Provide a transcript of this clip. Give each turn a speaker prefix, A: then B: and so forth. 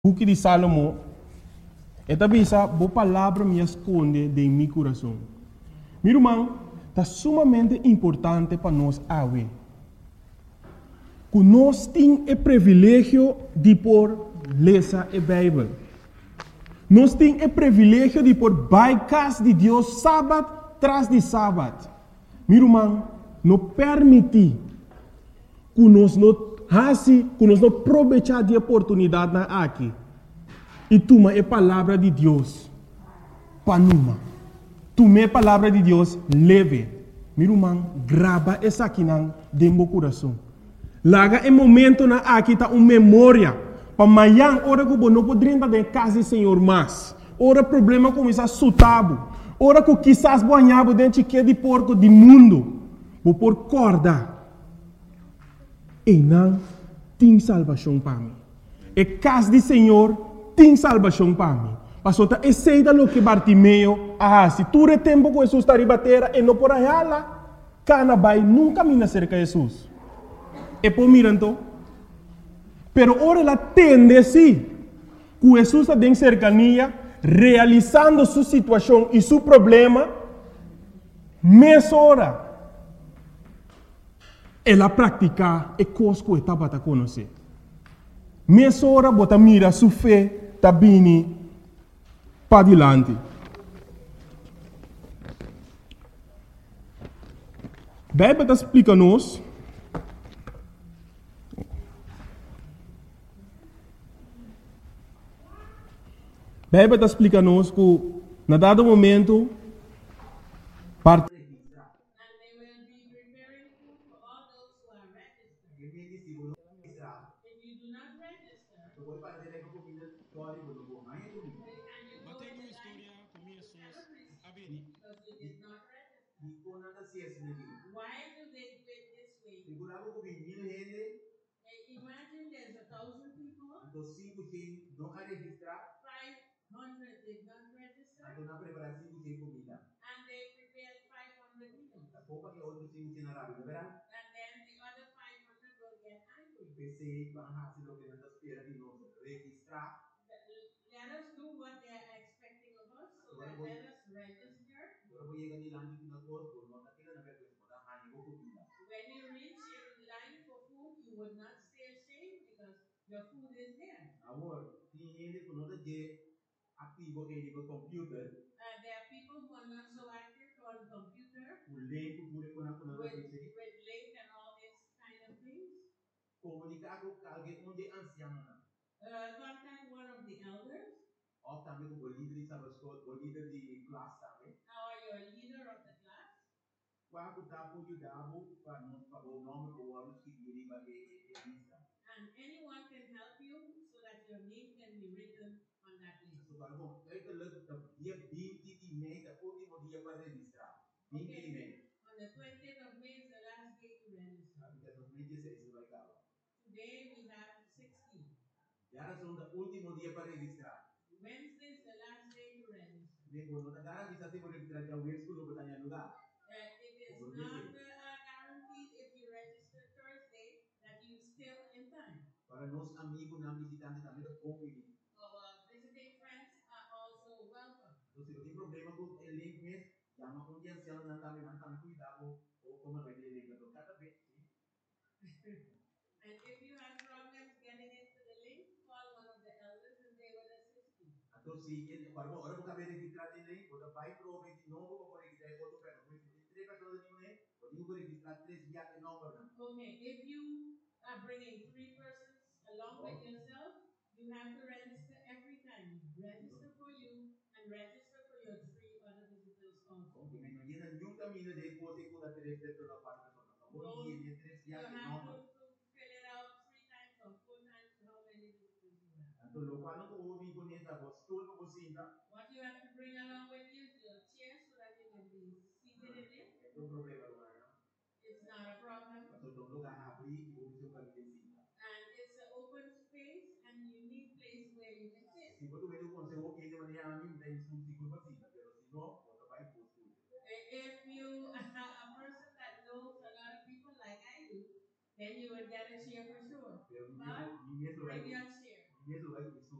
A: book de Salomão, esta bisa, boa palavra me esconde de meu coração. Meu irmão, está sumamente importante para nós awe. Que nós temos o privilégio de por ler a Bíblia. Nós temos o privilégio de por baicas de Deus sábado tras de sábado. Meu irmão, não permite que nós não aproveitar de oportunidade aqui. E toma a palavra de Deus para numa. Toma a palavra de Deus leve. Meu irmão, grava essa aqui dentro do coração. Laga em momento na aqui tá uma memória. Para amanhã, hora que não poderia estar em casa do Senhor mais. Hora problema começa a sutabo. Hora que quizás banhava dentro de porco do mundo. Vou por corda. E não tem salvação para mim. E casa do Senhor tem salvação para mim. Pastor, esse é o que Bartimeu se tu é tempo que Jesus está ribatera e não por aí lá, cana vai nunca me cerca de Jesus. E por mirando, pero ora ela tende sim, que Jesus está em cercania, realizando sua situação e seu problema, mais hora. Ela pratica e coisa que estava a conhecer. Mais hora, bota mira sua fé, está bem para adiante. A Bíblia explica-nos que, na dado momento, parte.
B: Imagine there's 1,000 people. Então 500 não a registrar. 500 did not register. Então na prepara 500 comida. And they prepared 500 meals. A pouco que outro 500 na rápido, verá? And then the other 500 will get angry. PC van a hacer lo que nos espera de nosotros, registrar. Let us do what they are expecting of us, so that let us register. When you reach in line for food, you would not stay ashamed because your food is there. There are people who are not so active on computer with link and all these kind of things. Contact one of the elders. Of também como líder de sabascot, o líder de classe também. Or your leader of the class. Qual dá por ajudar para nós para o nome para o que deriva lista. And anyone can help you so that your name can be written on that list. So agora bom, é que dia 20 de mês, o último dia para registrar. 20 de mês. On the 20th of May is the last day to register. Because of 26 vai acabar. Today we have 16. Já são o último dia para registrar. Wednesday is the last day to register. It is not guaranteed if you register Thursday that you still in time. Para nos amigos não visitantes também é convite. Our visiting friends are also welcome. Então se tem problema com o link mesmo, chama um dia ancião não também cuidado ou como vai ter link então cada vez. And if you have problems getting into the link, call one of the elders and they will assist you. Então se ele para ora por caber registrar de link, ou vai prove de novo para registrar outro pessoa, mas se três pessoas de link, ou digo registrar três via de novo. Okay, if you are bringing 3 persons along with yourself, you have to register every time. Register for you and register for your 3 other visitors also. Okay, mas não é nenhum caminho de você com a 3 pessoas ou 4 pessoas. You have to fill it out 3 times or 4 times how many visitors you have. What you have to bring along with you is your chair so that you can be seated in it. It's not a problem. And it's an open space and you need place where you can sit. If you are a person that knows a lot of people like I do, then you would get a chair for sure. But bring your chair.